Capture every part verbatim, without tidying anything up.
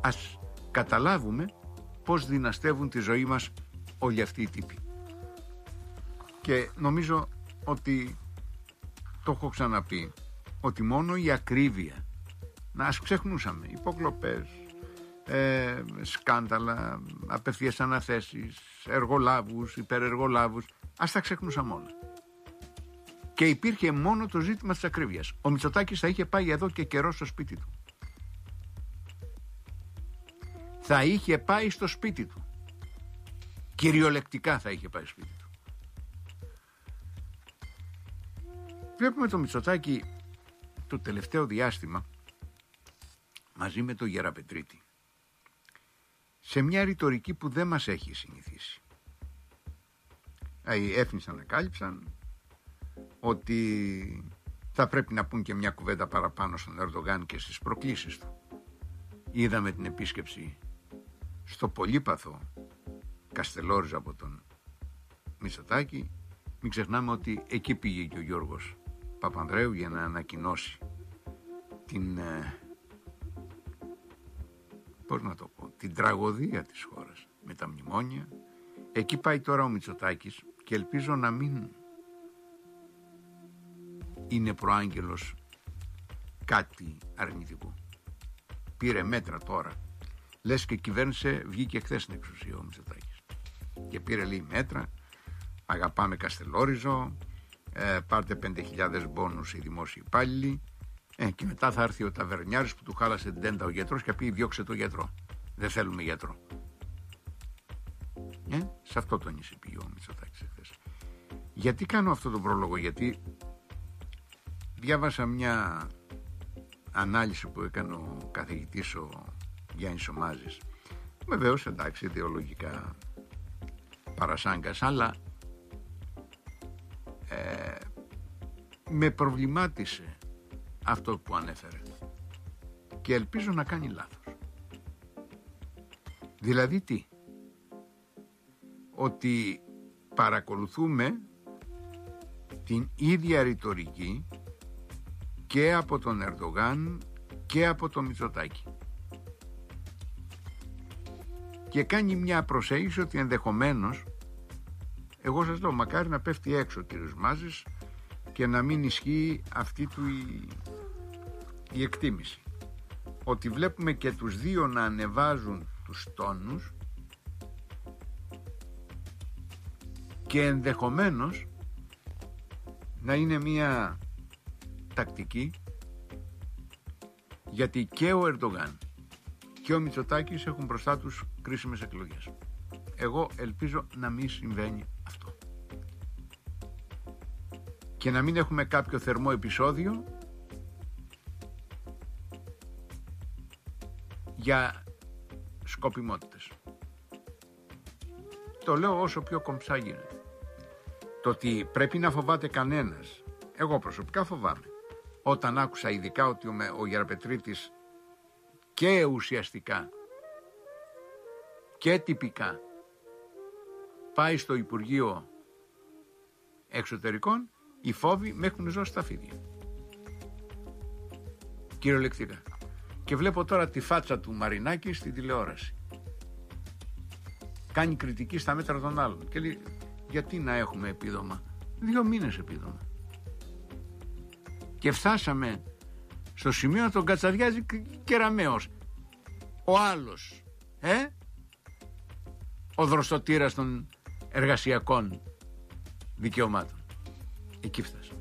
Ας καταλάβουμε πώς δυναστεύουν τη ζωή μας όλοι αυτοί οι τύποι. Και νομίζω ότι το έχω ξαναπεί, ότι μόνο η ακρίβεια, να ας ξεχνούσαμε υποκλοπές, ε, σκάνδαλα, απευθείας αναθέσεις, εργολάβους, υπερεργολάβους, ας τα ξεχνούσαμε όλα. Και υπήρχε μόνο το ζήτημα της ακρίβειας. Ο Μητσοτάκης θα είχε πάει εδώ και καιρό στο σπίτι του. Θα είχε πάει στο σπίτι του. Κυριολεκτικά θα είχε πάει στο σπίτι του. Βλέπουμε το Μητσοτάκη το τελευταίο διάστημα μαζί με τον Γεραπετρίτη σε μια ρητορική που δεν μας έχει συνηθίσει. Οι Έφνης ανακάλυψαν ότι θα πρέπει να πούν και μια κουβέντα παραπάνω στον Ερντογάν και στις προκλήσεις του. Είδαμε την επίσκεψη στο πολύπαθο Καστελόριζο από τον Μητσοτάκη. Μην ξεχνάμε ότι εκεί πήγε και ο Γιώργος Παπανδρέου για να ανακοινώσει την ε, πώς να το πω, την τραγωδία της χώρας με τα μνημόνια. Εκεί πάει τώρα ο Μητσοτάκης και ελπίζω να μην είναι προάγγελος κάτι αρνητικό. Πήρε μέτρα τώρα, λες και κυβέρνησε, βγήκε χθες στην εξουσία ο Μητσοτάκης και πήρε λίγη μέτρα. Αγαπάμε Καστελόριζο, ε, πάρτε πέντε χιλιάδες μπόνους οι δημόσιοι υπάλληλοι, ε, και μετά θα έρθει ο ταβερνιάρης που του χάλασε την τέντα ο γιατρός και πει διώξε το γιατρό, δεν θέλουμε γιατρό. Ε, σε αυτό το νησί πήγε ο Μητσοτάκης χθες. Γιατί κάνω αυτό το πρόλογο? Γιατί διάβασα μια ανάλυση που έκανε ο καθηγητής ο Γιάννης Ομάζης, βεβαίως εντάξει ιδεολογικά παρασάγκας, αλλά ε, με προβλημάτισε αυτό που ανέφερε και ελπίζω να κάνει λάθος. Δηλαδή τι? Ότι παρακολουθούμε την ίδια ρητορική και από τον Ερντογάν και από τον Μητσοτάκη και κάνει μια προσέγγιση ότι ενδεχομένως, εγώ σας λέω, μακάρι να πέφτει έξω ο κύριος Μάζης και να μην ισχύει αυτή του η, η εκτίμηση, ότι βλέπουμε και τους δύο να ανεβάζουν τους τόνους και ενδεχομένως να είναι μια τακτική, γιατί και ο Ερντογάν και ο Μητσοτάκης έχουν μπροστά τους κρίσιμες εκλογές. Εγώ ελπίζω να μην συμβαίνει αυτό και να μην έχουμε κάποιο θερμό επεισόδιο για σκοπιμότητες. Το λέω όσο πιο κομψά γίνεται. Το ότι πρέπει να φοβάται κανένας, εγώ προσωπικά φοβάμαι. Όταν άκουσα ειδικά ότι ο, ο Γεραπετρίτης και ουσιαστικά και τυπικά πάει στο Υπουργείο Εξωτερικών, οι φόβοι με έχουν ζώσει τα φίδια. Κυριολεκτικά. Και βλέπω τώρα τη φάτσα του Μαρινάκη στην τηλεόραση. Κάνει κριτική στα μέτρα των άλλων και λέει γιατί να έχουμε επίδομα? Δύο μήνες επίδομα. Και φτάσαμε στο σημείο να τον κατσαδιάζει κεραμέως ο άλλος, ε? ο δροστοτήρας των εργασιακών δικαιωμάτων. Εκεί φτάσαμε.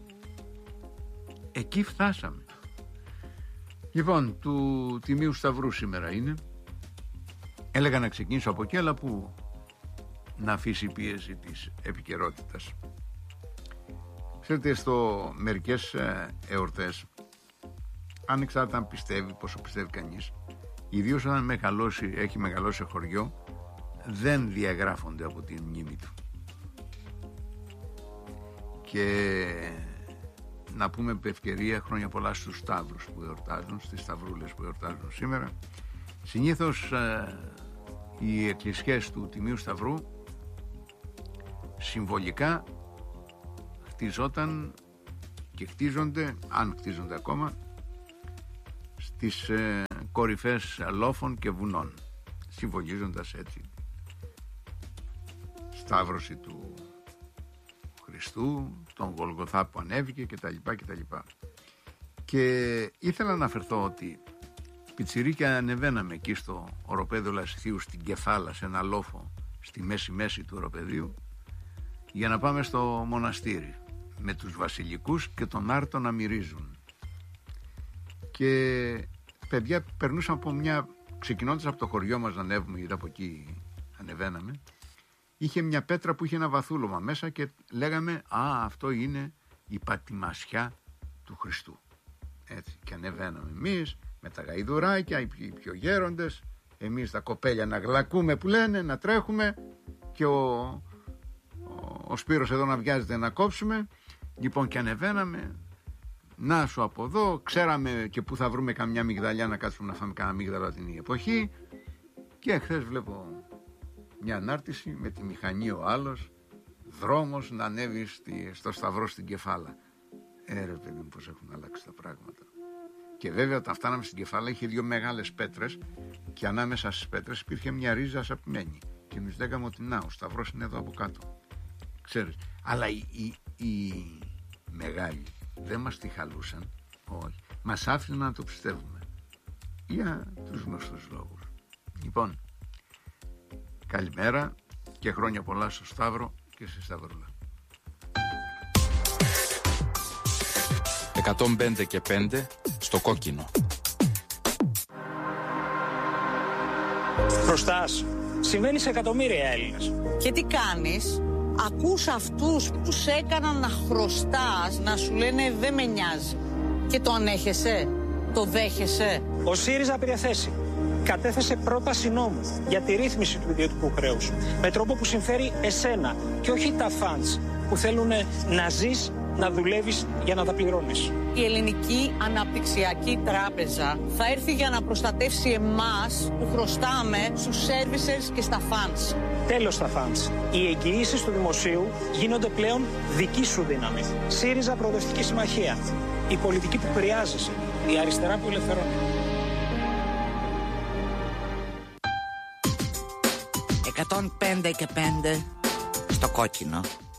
Εκεί φτάσαμε. Λοιπόν, του Τιμίου Σταυρού σήμερα είναι. Έλεγα να ξεκινήσω από εκεί, αλλά που να αφήσει πίεση της επικαιρότητας. Ξέρετε, στο μερικές εορτές, ανεξάρτητα αν πιστεύει, πόσο πιστεύει κανείς, ιδίως όταν μεγαλώσει, έχει μεγαλώσει χωριό, δεν διαγράφονται από την μνήμη του. Και να πούμε με ευκαιρία χρόνια πολλά στους Σταύρους που εορτάζουν, στις Σταυρούλες που εορτάζουν σήμερα. Συνήθως ε, οι εκκλησιές του Τιμίου Σταυρού συμβολικά χτιζόταν και χτίζονται, αν χτίζονται ακόμα, στις ε, κορυφές λόφων και βουνών, συμβολίζοντας έτσι σταύρωση του Χριστού, τον Γολγοθά που ανέβηκε κτλ. κτλ. Και ήθελα να αναφερθώ ότι πιτσιρίκια ανεβαίναμε εκεί στο οροπέδιο Λασιθίου, στην Κεφάλα, σε ένα λόφο στη μέση μέση του οροπεδίου, για να πάμε στο μοναστήρι με τους βασιλικούς και τον Άρτο να μυρίζουν. Και παιδιά περνούσαν από μια, ξεκινώντας από το χωριό μας να ανέβουμε, γιατί από εκεί ανεβαίναμε, είχε μια πέτρα που είχε ένα βαθούλωμα μέσα και λέγαμε «Α, αυτό είναι η πατημασιά του Χριστού». Έτσι, και ανεβαίναμε εμείς με τα γαϊδουράκια, οι πιο, οι πιο γέροντες, εμείς τα κοπέλια να γλακούμε που λένε, να τρέχουμε, και ο, ο, ο Σπύρος εδώ να βιάζεται να κόψουμε. Λοιπόν, και ανεβαίναμε, να σου από εδώ, ξέραμε και που θα βρούμε καμιά μυγδαλιά να κάτσουμε να φάμε κανένα μύγδαλο την εποχή. Και χθες βλέπω μια ανάρτηση με τη μηχανή ο άλλος, δρόμος να ανέβει στη, στο Σταυρό στην Κεφάλα. Ε, ρε παιδί μου, πως έχουν αλλάξει τα πράγματα. Και βέβαια όταν φτάναμε στην Κεφάλα είχε δύο μεγάλες πέτρες και ανάμεσα στις πέτρες υπήρχε μια ρίζα σαπημένη. Και εμείς λέγαμε ότι να, ο Σταυρός είναι εδώ από κάτω. Ξέρεις, αλλά οι, οι, οι μεγάλοι δεν μας τη χαλούσαν, όχι. Μας άφηναν να το πιστεύουμε. Για τους γνωστούς λόγους. Λοιπόν, καλημέρα και χρόνια πολλά στο Σταύρο και στη Σταυρούλα. εκατόν πέντε και πέντε στο κόκκινο. Χρωστάς. Συμβαίνει σε εκατομμύρια Έλληνες. Και τι κάνεις? Ακούς αυτούς που σε έκαναν να χρωστάς, να σου λένε δεν με νοιάζει. Και το ανέχεσαι, το δέχεσαι. Ο ΣΥΡΙΖΑ πήρε θέση. Κατέθεσε πρόταση νόμου για τη ρύθμιση του ιδιωτικού χρέους. Με τρόπο που συμφέρει εσένα και όχι τα φαντς που θέλουν να ζεις, να δουλεύεις για να τα πληρώνεις. Η Ελληνική Αναπτυξιακή Τράπεζα θα έρθει για να προστατεύσει εμάς που χρωστάμε στους services και στα funds. Τέλος στα funds. Οι εγγυήσεις του δημοσίου γίνονται πλέον δική σου δύναμη. ΣΥΡΙΖΑ Προοδευτική Συμμαχία. Η πολιτική που χρειάζεσαι. Η αριστερά που ελευθερώνει. εκατόν πέντε και πέντε στο κόκκινο.